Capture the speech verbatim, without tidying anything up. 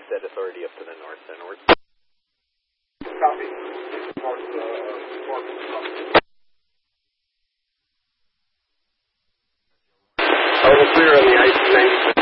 Set authority up to the north and north. Copy. Report, uh, report. Total clear on the I C ninety-six.